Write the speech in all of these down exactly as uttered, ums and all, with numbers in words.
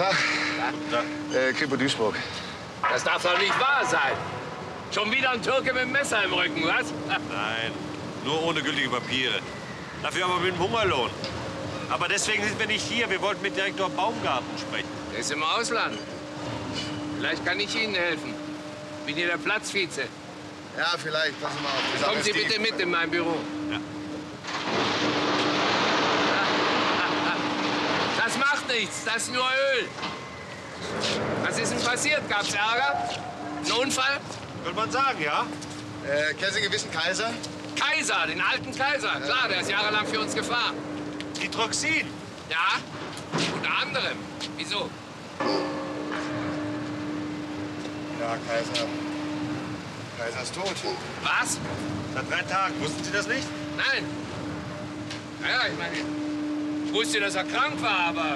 Tag. Guten Tag. Äh, Kripo Duisburg. Das darf doch nicht wahr sein. Schon wieder ein Türke mit dem Messer im Rücken, was? Nein, nur ohne gültige Papiere. Dafür aber mit dem Hungerlohn. Aber deswegen sind wir nicht hier. Wir wollten mit Direktor Baumgarten sprechen. Der ist im Ausland. Vielleicht kann ich Ihnen helfen. Bin hier der Platzvize. Ja, vielleicht. Passen Sie mal auf. Die Sache Kommen Sie ist die- bitte mit in mein Büro. Ja. Das macht nichts. Das ist nur Öl. Was ist denn passiert? Gab's Ärger? Ein Unfall? Könnte man sagen, ja? Äh, kennen Sie gewissen Kaiser? Kaiser, den alten Kaiser. Klar, der ist jahrelang für uns gefahren. Nitroxin. Ja, unter anderem. Wieso? Ja, Kaiser. Kaiser ist tot. Was? Seit drei Tagen. Wussten Sie das nicht? Nein. Naja, ich meine, ich wusste, dass er krank war, aber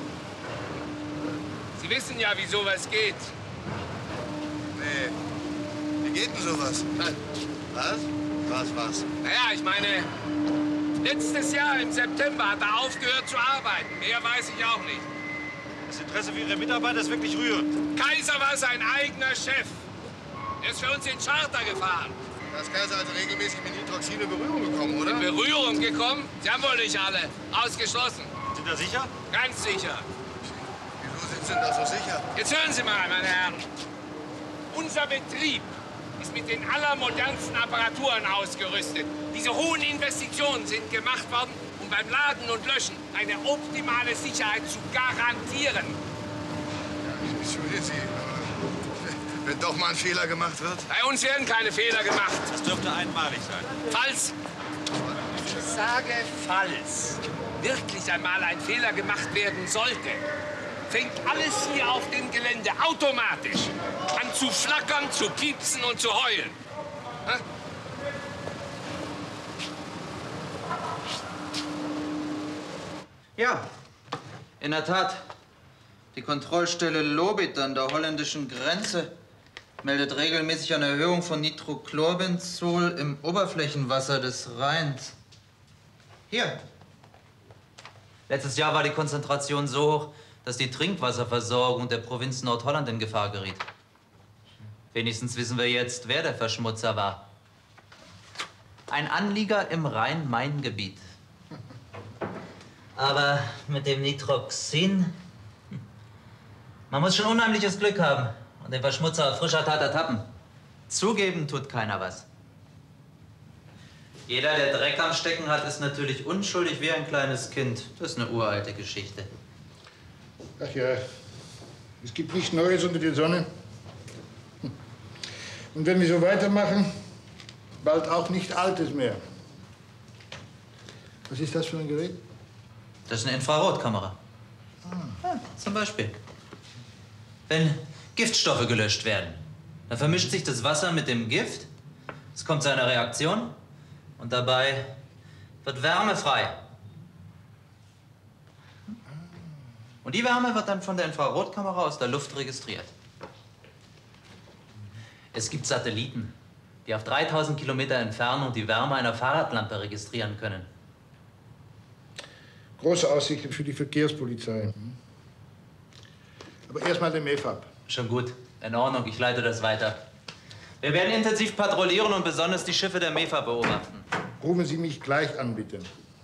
Sie wissen ja, wie sowas geht. Nee. Wie geht denn sowas? Was? Was, was? Naja, ich meine, letztes Jahr im September hat er aufgehört zu arbeiten. Mehr weiß ich auch nicht. Das Interesse für Ihre Mitarbeiter ist wirklich rührend. Kaiser war sein eigener Chef. Er ist für uns in Charter gefahren. Da ist Kaiser also regelmäßig mit Nitroxin in Berührung gekommen, oder? In Berührung gekommen? Sie haben wohl nicht alle. Ausgeschlossen. Sind Sie sicher? Ganz sicher. Wieso sind Sie denn da so sicher? Jetzt hören Sie mal, meine Herren. Unser Betrieb ist mit den allermodernsten Apparaturen ausgerüstet. Diese hohen Investitionen sind gemacht worden, um beim Laden und Löschen eine optimale Sicherheit zu garantieren. Ja, entschuldigen Sie, aber wenn doch mal ein Fehler gemacht wird? Bei uns werden keine Fehler gemacht. Das dürfte einmalig sein. Falls, ich sage falls, wirklich einmal ein Fehler gemacht werden sollte, fängt alles hier auf dem Gelände automatisch an zu flackern, zu piepsen und zu heulen. Hä? Ja, in der Tat. Die Kontrollstelle Lobit an der holländischen Grenze meldet regelmäßig eine Erhöhung von Nitrochlorbenzol im Oberflächenwasser des Rheins. Hier. Letztes Jahr war die Konzentration so hoch, dass die Trinkwasserversorgung der Provinz Nordholland in Gefahr geriet. Wenigstens wissen wir jetzt, wer der Verschmutzer war. Ein Anlieger im Rhein-Main-Gebiet. Aber mit dem Nitroxin, man muss schon unheimliches Glück haben und den Verschmutzer auf frischer Tat ertappen. Zugeben tut keiner was. Jeder, der Dreck am Stecken hat, ist natürlich unschuldig wie ein kleines Kind. Das ist eine uralte Geschichte. Ach ja, es gibt nichts Neues unter der Sonne. Und wenn wir so weitermachen, bald auch nicht Altes mehr. Was ist das für ein Gerät? Das ist eine Infrarotkamera. Ah. Ja, zum Beispiel. Wenn Giftstoffe gelöscht werden, dann vermischt sich das Wasser mit dem Gift, es kommt zu einer Reaktion und dabei wird Wärme frei. Und die Wärme wird dann von der Infrarotkamera aus der Luft registriert. Es gibt Satelliten, die auf dreitausend Kilometer Entfernung die Wärme einer Fahrradlampe registrieren können. Große Aussichten für die Verkehrspolizei. Aber erst mal den M E F A B. Schon gut. In Ordnung, ich leite das weiter. Wir werden intensiv patrouillieren und besonders die Schiffe der M E F A B beobachten. Rufen Sie mich gleich an, bitte.